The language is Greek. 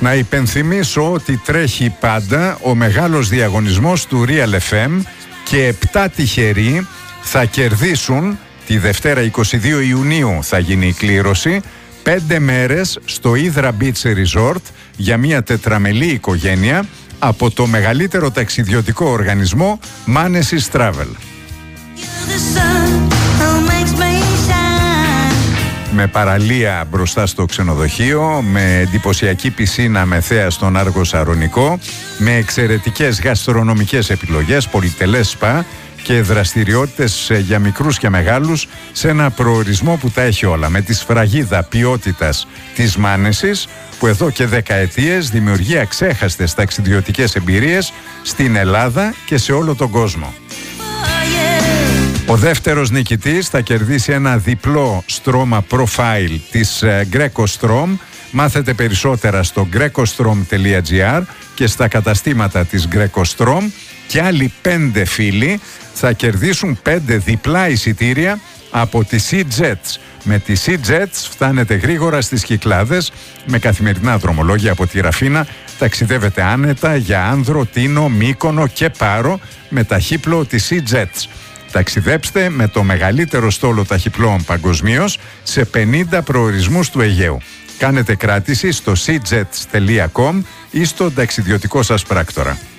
Να υπενθυμίσω ότι τρέχει πάντα ο μεγάλος διαγωνισμός του Real FM και 7 τυχεροί θα κερδίσουν, τη Δευτέρα 22 Ιουνίου θα γίνει η κλήρωση, 5 μέρες στο Hydra Beach Resort για μια τετραμελή οικογένεια από το μεγαλύτερο ταξιδιωτικό οργανισμό Manesis Travel. Με παραλία μπροστά στο ξενοδοχείο, με εντυπωσιακή πισίνα με θέα στον Άργο Σαρονικό, με εξαιρετικές γαστρονομικές επιλογές, πολυτελές σπα και δραστηριότητες για μικρούς και μεγάλους σε ένα προορισμό που τα έχει όλα, με τη σφραγίδα ποιότητας της Manesis, που εδώ και δεκαετίες δημιουργεί αξέχαστες ταξιδιωτικές εμπειρίες στην Ελλάδα και σε όλο τον κόσμο. Ο δεύτερος νικητής θα κερδίσει ένα διπλό στρώμα profile της Greco Strom. Μάθετε περισσότερα στο grecostrom.gr και στα καταστήματα της Greco Strom, και άλλοι 5 φίλοι θα κερδίσουν 5 διπλά εισιτήρια από τη Sea Jets. Με τη Sea Jets φτάνετε γρήγορα στις Κυκλάδες, με καθημερινά δρομολόγια από τη Ραφίνα ταξιδεύετε άνετα για Άνδρο, Τίνο, Μύκονο και Πάρο με ταχύπλο τη Sea Jets. Ταξιδέψτε με το μεγαλύτερο στόλο ταχυπλώων παγκοσμίως σε 50 προορισμούς του Αιγαίου. Κάνετε κράτηση στο seajets.com ή στον ταξιδιωτικό σας πράκτορα.